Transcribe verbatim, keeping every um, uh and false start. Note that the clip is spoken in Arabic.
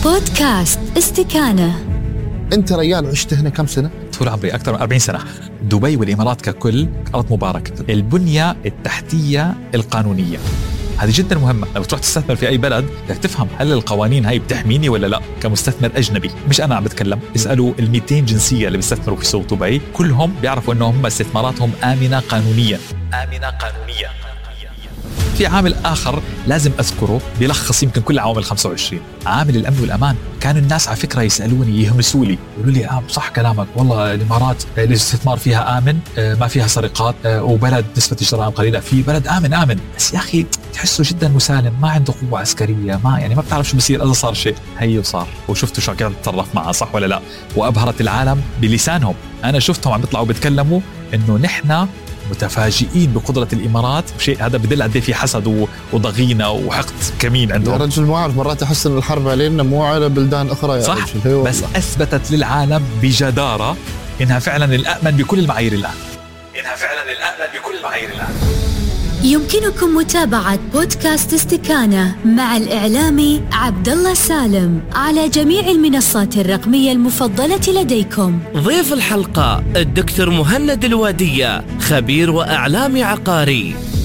بودكاست استكانة. أنت ريال عشت هنا كم سنة؟ طول عمري أكثر من أربعين سنة. دبي والإمارات ككل أرض مباركة. البنية التحتية القانونية هذه جدا مهمة. لو تروح تستثمر في أي بلد بدك تفهم هل القوانين هاي بتحميني ولا لا كمستثمر أجنبي. مش أنا عم بتكلم، اسألوا المئتين جنسية اللي بيستثمروا في سوق دبي، كلهم بيعرفوا أنهم هم استثماراتهم آمنة قانونيا. آمنة قانونيا. في عامل آخر لازم أذكره بيلخص يمكن كل عوامل خمسة وعشرين، عامل الأمن والأمان. كانوا الناس على فكرة يسألوني يهمسوا لي يقولوا لي آه صح كلامك، والله الإمارات الاستثمار فيها آمن، ما فيها سرقات، وبلد نسبة الجرائم قليلة، في بلد آمن آمن بس يا أخي تحسه جدا مسالم، ما عنده قوة عسكرية، ما يعني ما بتعرف شو بصير إذا صار شيء. هي وصار، وشفتوا شو كانت تتصرف معها، صح ولا لا؟ وأبهرت العالم بلسانهم. أنا شفتهم عم بيطلعوا بيتكلموا إنه نحن متفاجئين بقدرة الإمارات. شيء هذا بدل قد ايه في حسد وضغينة وحقد كمين عندهم. يا رجل ما أعرف، مرات أحس إن الحرب علينا مو على بلدان أخرى يا صح؟ رجل. بس أثبتت للعالم بجدارة إنها فعلا الأأمن بكل المعايير الآن. إنها فعلا الأأمن بكل المعايير الآن. يمكنكم متابعة بودكاست استكانة مع الإعلامي عبد الله سالم على جميع المنصات الرقمية المفضلة لديكم. ضيف الحلقة الدكتور مهند الوادية، خبير وإعلامي عقاري.